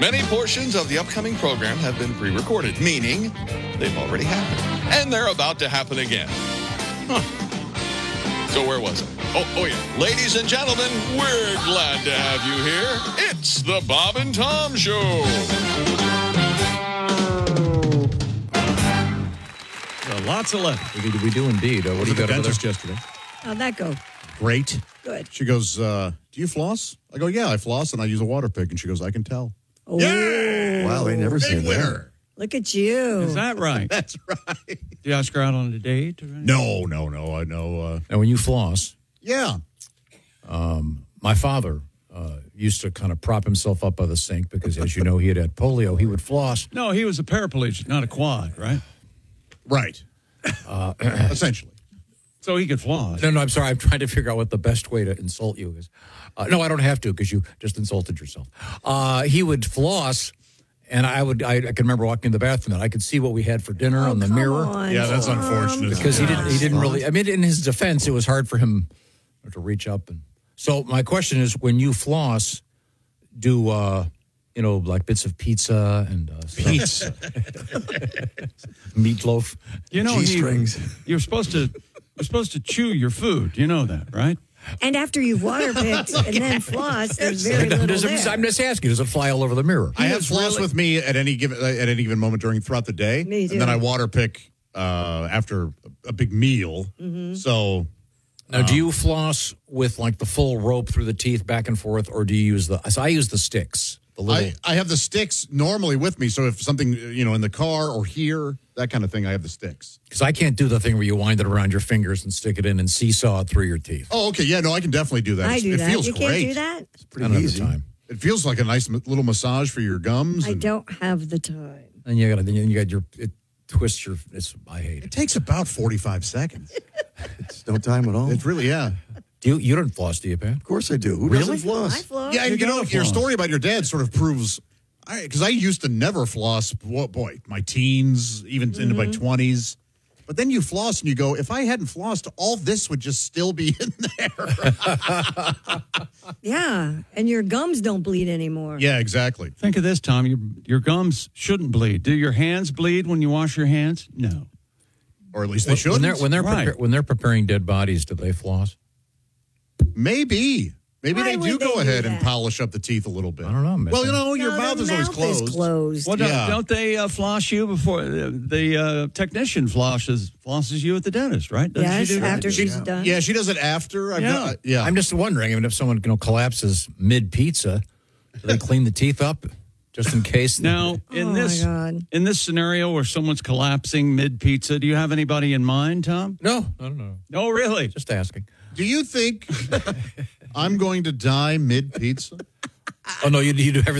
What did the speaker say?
Many portions of the upcoming program have been pre-recorded, meaning they've already happened. And they're about to happen again. So where was it? Oh yeah. Ladies and gentlemen, we're glad to have you here. It's the Bob and Tom Show. Lots of love. We do indeed. What do you got over there? Yesterday. How'd that go? Great. Good. She goes, do you floss? I go, yeah, I floss, and I use a water pick. And she goes, I can tell. Oh, Yeah! Wow, they never say that. look at you. Is that right? That's right. Did you ask her out on a date? Or No. I know. Now, when you floss, Yeah. my father used to kind of prop himself up by the sink because, as you know, he had polio. He would floss. No, he was a paraplegic, not a quad, right? Right. Essentially. So he could floss. No, I'm sorry. I'm trying to figure out what the best way to insult you is. No, I don't have to because you just insulted yourself. He would floss, and I can remember walking in the bathroom and I could see what we had for dinner on the mirror. Yeah, that's unfortunate. Because he didn't really. I mean, in his defense, it was hard for him to reach up. And so my question is, when you floss, do like bits of pizza and Pizza. meatloaf? You know, G-strings. You're supposed to chew your food. You know that, right? And after you've water picked and then floss, there's very little there. I'm just asking, does it fly all over the mirror? I have floss with me at any given moment throughout the day. Me too. And then I water pick after a big meal. Mm-hmm. So Now, do you floss with like the full rope through the teeth back and forth, or do you use I use the sticks. The little. I have the sticks normally with me. So if something, in the car or here, that kind of thing, I have the sticks. Because I can't do the thing where you wind it around your fingers and stick it in and seesaw it through your teeth. Oh, okay. Yeah, no, I can definitely do that. I do it that. feels You great. can't do that? I don't have the time. It feels like a nice little massage for your gums. I don't have the time. And you got it twists your. I hate It it. takes about 45 seconds. It's no time at all. It's really, yeah. You don't floss, do you, Pat? Of course I do. Who Really? doesn't floss? I floss. Yeah, and You gotta your floss. story about your dad sort of proves, because I used to never floss, my teens, even into my 20s. But then you floss and you go, if I hadn't flossed, all this would just still be in there. Yeah, and your gums don't bleed anymore. Yeah, exactly. Think of this, Tom. Your gums shouldn't bleed. Do your hands bleed when you wash your hands? No. Or at least they should. When they're Right. when they're preparing dead bodies, do they floss? Maybe Why they do would go they ahead do and that? polish up the teeth a little bit. I don't know. I'm Well, missing. your No, mouth the is always mouth closed. is closed. Well, Yeah. don't they floss you before the technician flosses you at the dentist, right? Doesn't Yes, she do that? after she's done. Yeah, she does it after. Yeah. I'm just wondering, if someone collapses mid pizza, do they clean the teeth up just in case? Now, Oh, my God. in this scenario where someone's collapsing mid pizza, do you have anybody in mind, Tom? No, I don't know. No, really. Just asking. Do you think I'm going to die mid-pizza? Oh no, you do everything.